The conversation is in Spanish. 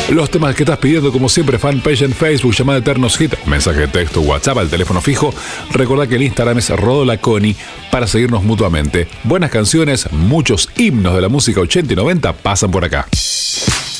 Los temas que estás pidiendo, como siempre, fanpage en Facebook, llamada Eternos Hit, mensaje de texto, WhatsApp al teléfono fijo. Recordá que el Instagram es Rodolaconi para seguirnos mutuamente. Buenas canciones, muchos himnos de la música 80 y 90 pasan por acá.